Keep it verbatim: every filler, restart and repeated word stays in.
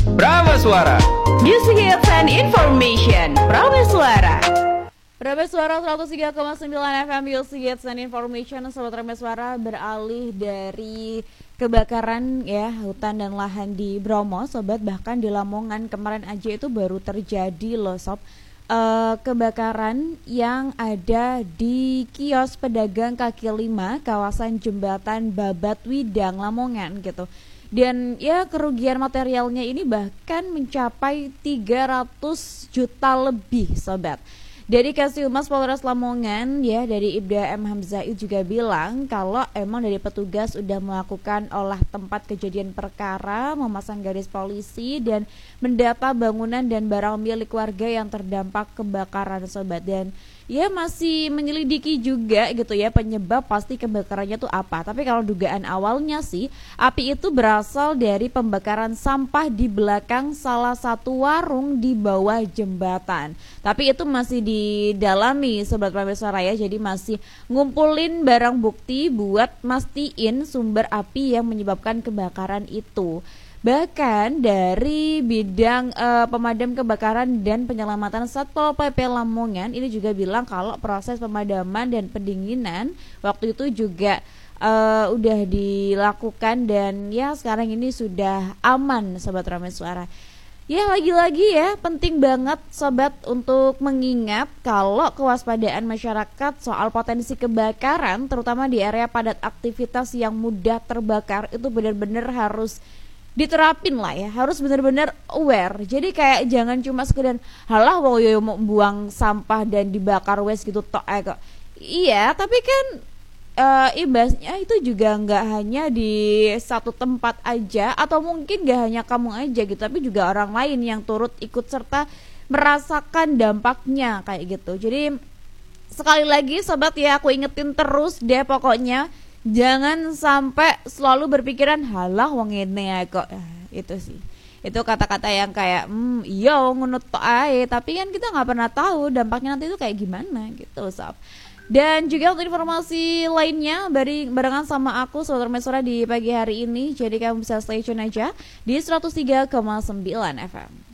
Prameswara. Music Hits and Information. Prameswara. Prameswara seratus tiga koma sembilan F M Music Hits and Information. Sobat Prameswara, beralih dari kebakaran ya hutan dan lahan di Bromo, sobat, bahkan di Lamongan kemarin aja itu baru terjadi loh sob. Uh, kebakaran yang ada di kios pedagang kaki lima kawasan jembatan Babat Widang Lamongan gitu. Dan ya kerugian materialnya ini bahkan mencapai tiga ratus juta lebih, sobat. Dari Kasih-Humas Polres Lamongan ya, dari Ibda M. Hamzai juga bilang kalau emang dari petugas udah melakukan olah tempat kejadian perkara, memasang garis polisi dan mendata bangunan dan barang milik warga yang terdampak kebakaran, sobat. Dan ya masih menyelidiki juga gitu ya penyebab pasti kebakarannya tuh apa. Tapi kalau dugaan awalnya sih api itu berasal dari pembakaran sampah di belakang salah satu warung di bawah jembatan. Tapi itu masih didalami, sobat Prameswara ya. Jadi masih ngumpulin barang bukti buat mastiin sumber api yang menyebabkan kebakaran itu. Bahkan dari bidang uh, pemadam kebakaran dan penyelamatan Satpol P P Lamongan ini juga bilang kalau proses pemadaman dan pendinginan waktu itu juga uh, udah dilakukan dan ya sekarang ini sudah aman, sobat Prameswara. Ya lagi-lagi ya penting banget sobat untuk mengingat kalau kewaspadaan masyarakat soal potensi kebakaran terutama di area padat aktivitas yang mudah terbakar itu benar-benar harus diterapin lah ya, harus benar-benar aware. Jadi kayak jangan cuma sekedar halah wong yo mau buang sampah dan dibakar wes gitu tok eh kok. Iya, tapi kan uh, imbasnya itu juga nggak hanya di satu tempat aja atau mungkin nggak hanya kamu aja gitu, tapi juga orang lain yang turut ikut serta merasakan dampaknya kayak gitu. Jadi sekali lagi sobat ya, aku ingetin terus deh pokoknya, jangan sampai selalu berpikiran halah wong ngene ya kok. Nah, itu sih. Itu kata-kata yang kayak hmm iya ngono tok ae, tapi kan kita nggak pernah tahu dampaknya nanti itu kayak gimana gitu, sob. Dan juga untuk informasi lainnya barengan sama aku Sobat Prameswara di pagi hari ini. Jadi kamu bisa stay tune aja di seratus tiga koma sembilan F M.